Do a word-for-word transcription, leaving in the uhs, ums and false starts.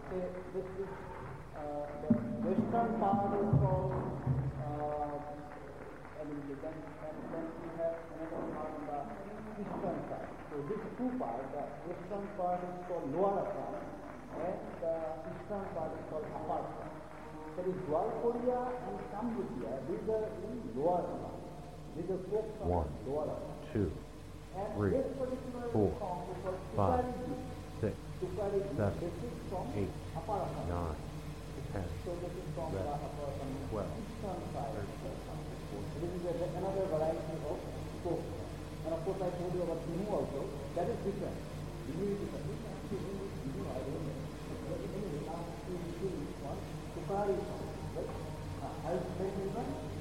say this is uh, the western part is called, uh, I mean, you can, and then we have another part on the eastern side. So these two parts, the western part is called Lower Assam, and the eastern part is called Upper Assam. So this Gwalporia and Kambudia, these are in Lower Assam. These are folks from One, Lower Assam. two, And three, this particular four, song is called five, Tukari Git. six, Tukari Git. seven, This is from eight, Upper Assam. nine, ten, So this is from the eleven, Upper Assam, twelve, eastern side. thirteen, So this is a, another variety of folk. And of course I told you about Binu also. That is different. Binu is different. We can see Binu, I don't know. But anyway, now we will see one Tukari song. Right? Uh, I'll tell you one.